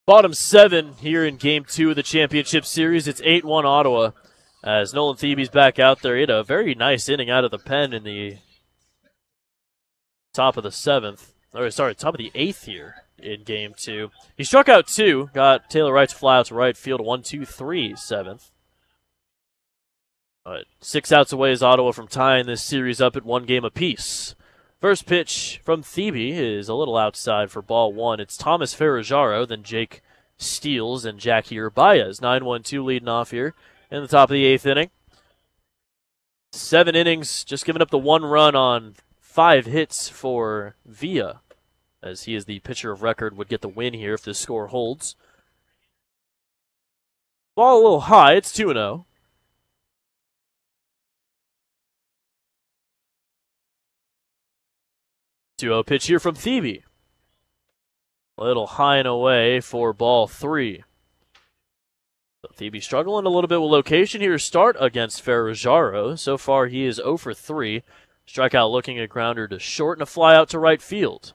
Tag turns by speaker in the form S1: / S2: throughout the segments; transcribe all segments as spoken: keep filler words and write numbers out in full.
S1: Bottom seven here in game two of the championship series. It's eight one Ottawa as Nolan Thebe's back out there. He had a very nice inning out of the pen in the top of the seventh. Or sorry, top of the eighth here in game two. He struck out two, got Taylor Wright to fly out to right field, one, two, three, seventh. But six outs away is Ottawa from tying this series up at one game apiece. First pitch from Thebe is a little outside for ball one. It's Thomas Ferrajaro, then Jake Steels and Jackie Urbaez. nine one two leading off here in the top of the eighth inning. Seven innings, just giving up the one run on five hits for Villa, as he is the pitcher of record, would get the win here if this score holds. Ball a little high, it's two and oh. two oh pitch here from Thebe. A little high and away for ball three. So Thebe struggling a little bit with location here to start against Ferrajaro. So far he is oh for three. Strikeout looking at grounder to short and a fly out to right field.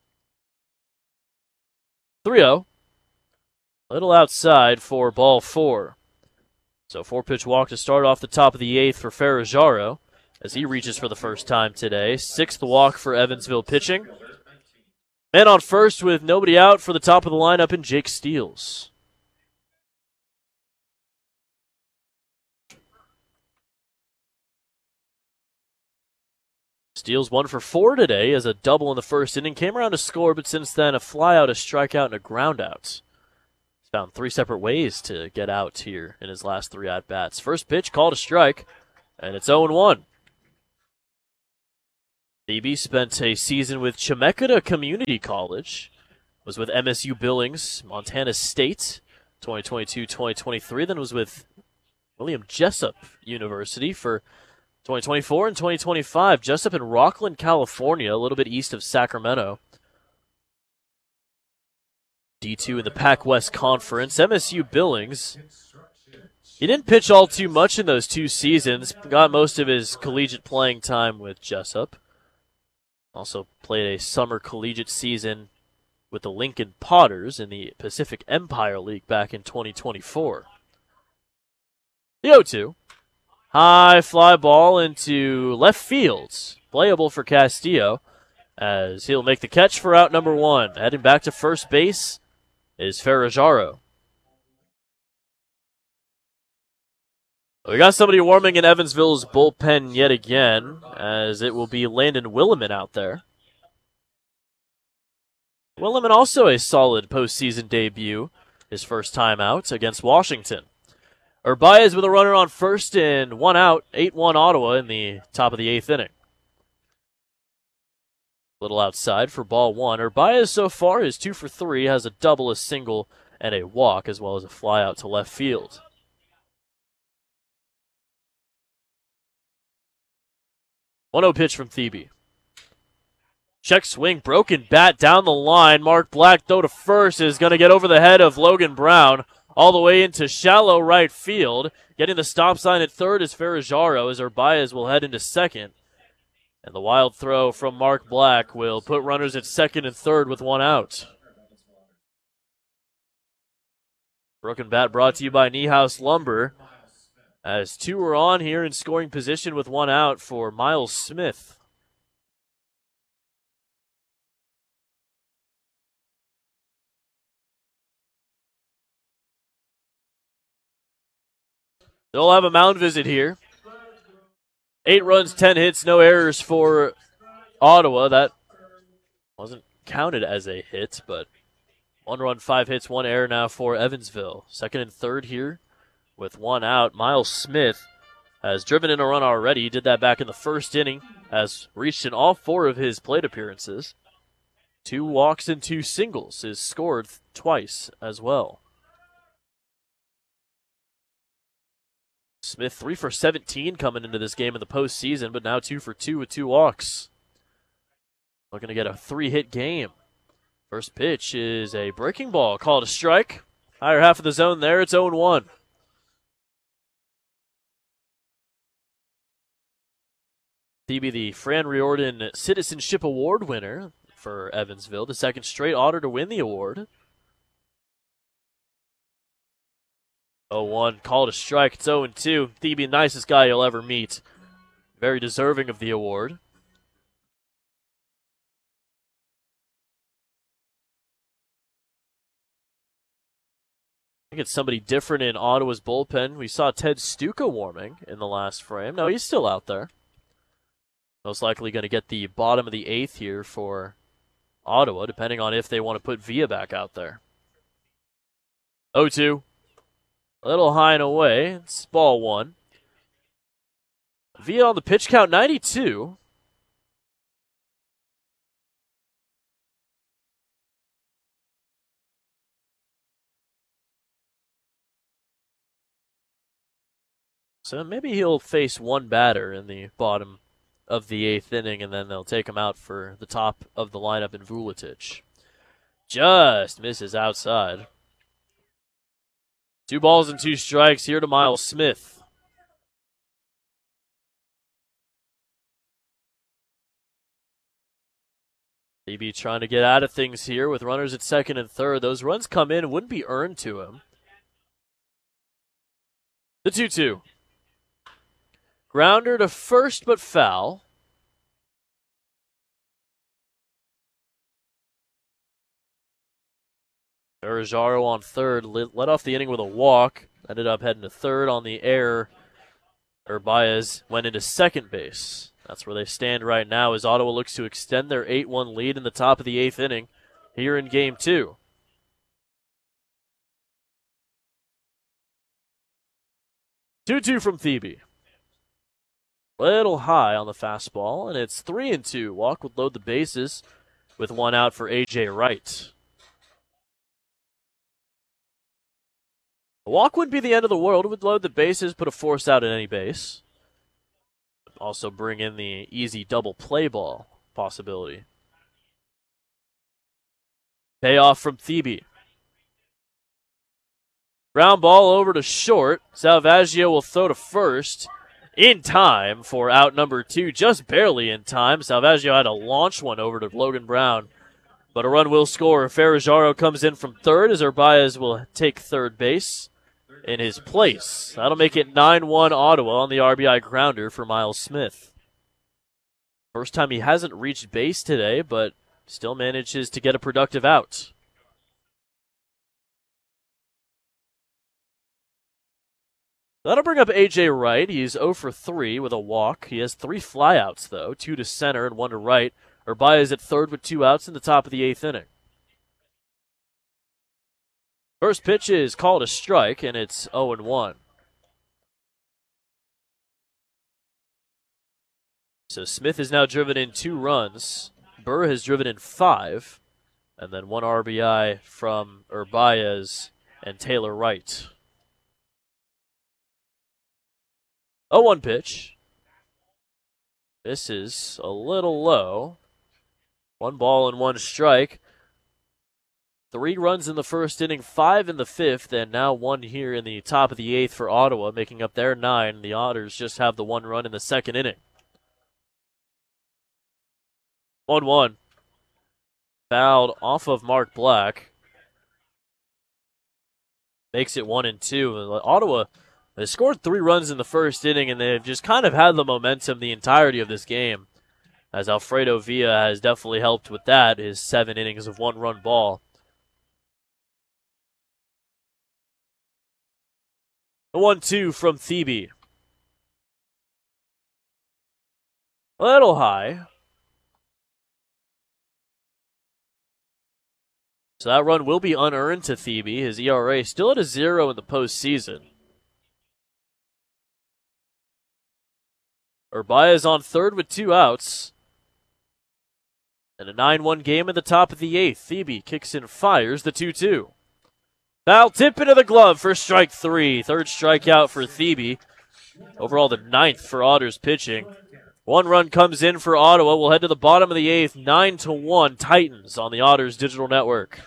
S1: three oh. A little outside for ball four. So four pitch walk to start off the top of the eighth for Ferrajaro as he reaches for the first time today. Sixth walk for Evansville pitching. Man on first with nobody out for the top of the lineup in Jake Steels. Steels one for four today as a double in the first inning. Came around to score, but since then a fly out, a strikeout, and a ground out. He's found three separate ways to get out here in his last three at-bats. First pitch, called a strike, and it's oh one. Thebe spent a season with Chemeketa Community College, was with M S U Billings, Montana State, twenty twenty-two twenty twenty-three, then was with William Jessup University for twenty twenty-four and twenty twenty-five. Jessup in Rockland, California, a little bit east of Sacramento. D two in the Pac West Conference. M S U Billings. He didn't pitch all too much in those two seasons. Got most of his collegiate playing time with Jessup. Also played a summer collegiate season with the Lincoln Potters in the Pacific Empire League back in twenty twenty-four. The oh two. High fly ball into left field. Playable for Castillo as he'll make the catch for out number one. Heading back to first base is Ferrajaro. We got somebody warming in Evansville's bullpen yet again, as it will be Landon Williman out there. Williman also a solid postseason debut, his first time out against Washington. Urbaez with a runner on first and one out, eight one Ottawa in the top of the eighth inning. A little outside for ball one. Urbaez so far is two for three, has a double, a single, and a walk, as well as a fly out to left field. one oh pitch from Thebe. Check swing, broken bat down the line. Mark Black, though, to first, is going to get over the head of Logan Brown all the way into shallow right field. Getting the stop sign at third is Ferrajaro, as Urbaez will head into second. And the wild throw from Mark Black will put runners at second and third with one out. Broken bat brought to you by Niehaus Lumber, as two are on here in scoring position with one out for Miles Smith. They'll have a mound visit here. Eight runs, ten hits, no errors for Ottawa. That wasn't counted as a hit, but one run, five hits, one error now for Evansville. Second and third here with one out. Miles Smith has driven in a run already. He did that back in the first inning, has reached in all four of his plate appearances. Two walks and two singles. Has scored twice as well. Smith three for seventeen coming into this game in the postseason, but now two for two with two walks. Looking to get a three-hit game. First pitch is a breaking ball, called a strike. Higher half of the zone there, it's oh one. Thebe, the Fran Riordan Citizenship Award winner for Evansville, the second straight Otter to win the award. oh one, called a strike. It's oh two. Thebe, nicest guy you'll ever meet. Very deserving of the award. I think it's somebody different in Ottawa's bullpen. We saw Ted Stuka warming in the last frame. No, he's still out there. Most likely going to get the bottom of the eighth here for Ottawa, depending on if they want to put Villa back out there. oh two. A little high and away. It's ball one. Villa on the pitch count, ninety-two. So maybe he'll face one batter in the bottom of the eighth inning, and then they'll take him out for the top of the lineup in Vuletic. Just misses outside. Two balls and two strikes here to Miles Smith. Maybe trying to get out of things here with runners at second and third. Those runs come in, wouldn't be earned to him. The two two. Grounder to first, but foul. Ferrajaro on third, led off the inning with a walk. Ended up heading to third on the air. Urbaez went into second base. That's where they stand right now as Ottawa looks to extend their eight one lead in the top of the eighth inning here in game two. two two from Thebe. Little high on the fastball, and it's three and two. Walk would load the bases with one out for A J Wright. A walk wouldn't be the end of the world. It would load the bases, put a force out at any base. Also bring in the easy double play ball possibility. Payoff from Thebe. Ground ball over to short. Salvaggio will throw to first. In time for out number two, just barely in time. Salvaggio had to launch one over to Logan Brown, but a run will score. Ferrajaro comes in from third as Urbaez will take third base in his place. That'll make it nine one Ottawa on the R B I grounder for Miles Smith. First time he hasn't reached base today, but still manages to get a productive out. That'll bring up A J Wright. He's oh for three with a walk. He has three flyouts, though, two to center and one to right. Urbaez at third with two outs in the top of the eighth inning. First pitch is called a strike, and it's oh and one. So Smith has now driven in two runs. Burr has driven in five, and then one R B I from Urbaez and Taylor Wright. oh one pitch. This is a little low. One ball and one strike. Three runs in the first inning, five in the fifth, and now one here in the top of the eighth for Ottawa, making up their nine. The Otters just have the one run in the second inning. one one. Fouled off of Mark Black. Makes it one and two. Ottawa they scored three runs in the first inning, and they've just kind of had the momentum the entirety of this game, as Alfredo Villa has definitely helped with that, his seven innings of one-run ball. The one two from Thebe. A little high. So that run will be unearned to Thebe. His E R A still at a zero in the postseason. Urbaez on third with two outs. And a nine one game in the top of the eighth. Thebe kicks and fires the two two. Foul tip into the glove for strike three. Third strikeout for Thebe. Overall, the ninth for Otters pitching. One run comes in for Ottawa. We'll head to the bottom of the eighth. nine to one Titans on the Otters Digital Network.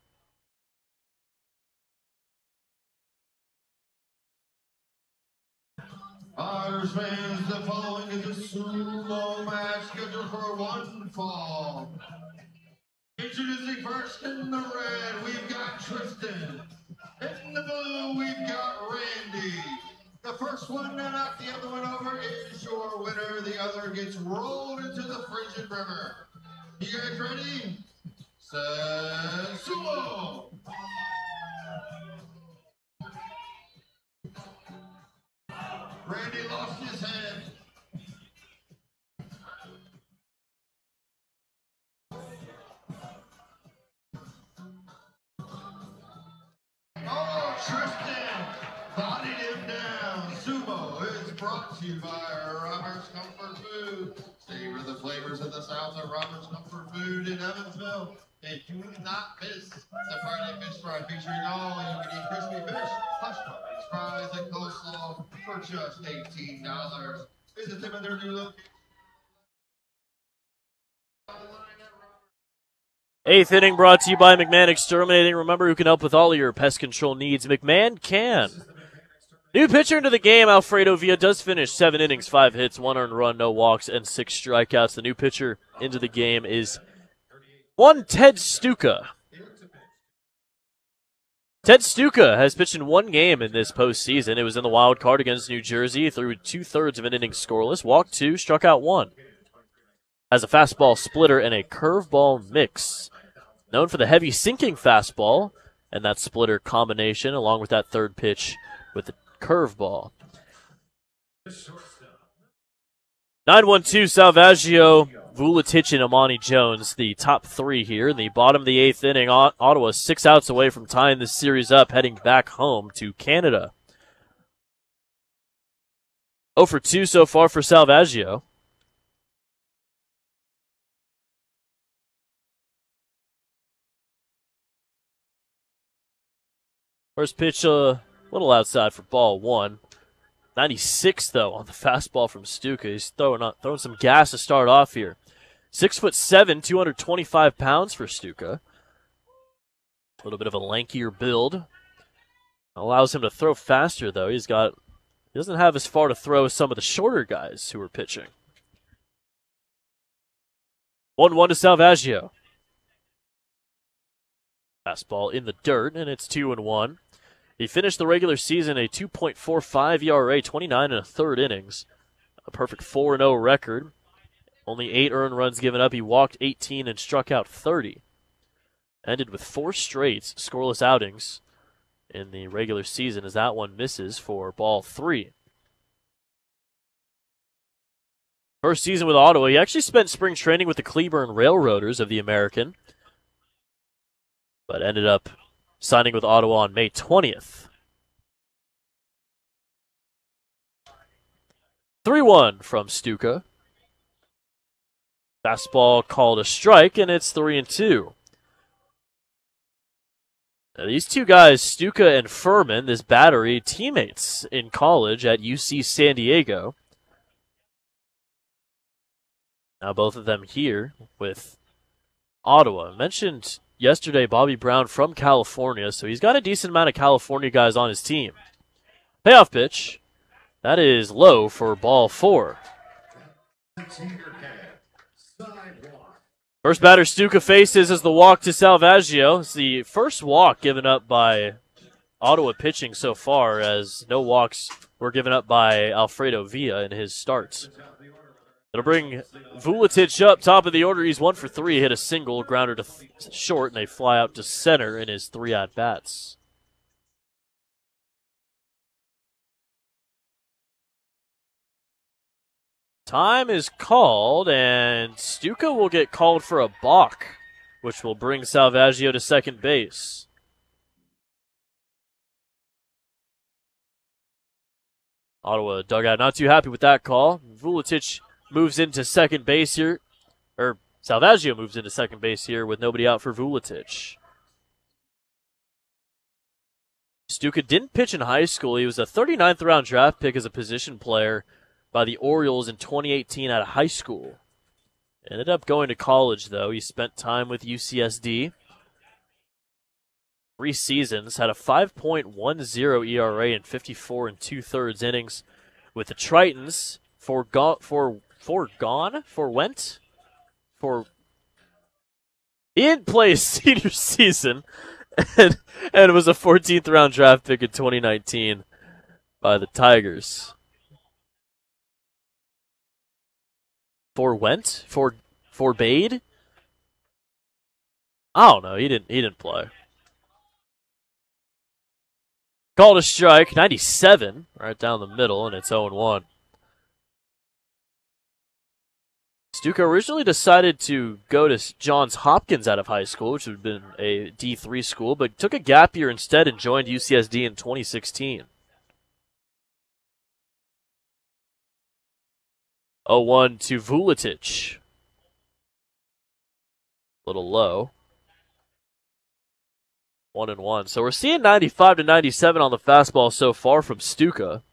S2: Otters fans, the following is a sumo match scheduled for one fall. Introducing first in the red, we've got Tristan. In the blue, we've got Ray. first one to knock the other one over is your winner. The other gets rolled into the frigid river. You guys ready? Set, sumo! Randy lost his head. Oh, Tristan bodied him down. Sumo is brought to you by Robert's Comfort Food. Savor the flavors of the South at Robert's Comfort Food in Evansville. And do not miss the Friday Fish Fry featuring all you can eat crispy fish, hush puppies, fries, and coleslaw for just eighteen dollars. Visit them at their new location.
S1: Eighth inning brought to you by McMahon Exterminating. Remember, who can help with all of your pest control needs? McMahon can. New pitcher into the game, Alfredo Villa does finish seven innings, five hits, one earned run, no walks, and six strikeouts. The new pitcher into the game is one Ted Stuka. Ted Stuka has pitched in one game in this postseason. It was in the wild card against New Jersey, threw two-thirds of an inning scoreless, walked two, struck out one. Has a fastball splitter and a curveball mix. Known for the heavy sinking fastball and that splitter combination, along with that third pitch with the curveball. nine one two Salvaggio, Vuletic, and Amani Jones, the top three here. In the bottom of the eighth inning, Ottawa six outs away from tying this series up, heading back home to Canada. oh for two so far for Salvaggio. First pitch a uh, little outside for ball one. ninety-six, though, on the fastball from Stuka. He's throwing, on, throwing some gas to start off here. Six foot seven, two hundred twenty-five pounds for Stuka. A little bit of a lankier build. Allows him to throw faster, though. He's got, he doesn't have as far to throw as some of the shorter guys who are pitching. one one to Salvaggio. Fastball in the dirt, and it's two and one. He finished the regular season a two point four five E R A, twenty-nine and a third innings. A perfect four and oh record. Only eight earned runs given up. He walked eighteen and struck out thirty. Ended with four straight scoreless outings in the regular season as that one misses for ball three. First season with Ottawa, he actually spent spring training with the Cleburne Railroaders of the American, but ended up signing with Ottawa on May twentieth. three one from Stuka. Fastball called a strike, and it's three and two. Now, these two guys, Stuka and Furman, this battery, teammates in college at U C San Diego. Now both of them here with Ottawa. I mentioned yesterday Bobby Brown from California, so he's got a decent amount of California guys on his team. Payoff pitch. That is low for ball four. First batter Stuka faces is the walk to Salvaggio. It's the first walk given up by Ottawa pitching so far, as no walks were given up by Alfredo Villa in his starts. It'll bring Vuletic up top of the order. He's one for three, hit a single, grounder to th- short, and a fly out to center in his three at-bats. Time is called, and Stuka will get called for a balk, which will bring Salvaggio to second base. Ottawa dugout not too happy with that call. Vuletic moves into second base here, or Salvaggio moves into second base here with nobody out for Vuletic. Stuka didn't pitch in high school. He was a thirty-ninth round draft pick as a position player by the Orioles in twenty eighteen out of high school. Ended up going to college, though. He spent time with U C S D. Three seasons, had a five point one oh E R A in fifty-four and two-thirds innings with the Tritons. For go- for Foregone? Forwent? For he didn't play his senior season, and, and was a fourteenth round draft pick in twenty nineteen by the Tigers. Forwent? For forbade? I don't know. He didn't he didn't play. Called a strike, ninety-seven, right down the middle, and it's oh and one. Stuka originally decided to go to Johns Hopkins out of high school, which would have been a D three school, but took a gap year instead and joined U C S D in twenty sixteen. oh one to Vuletic. Little low. One and one. So we're seeing ninety-five to ninety-seven on the fastball so far from Stuka.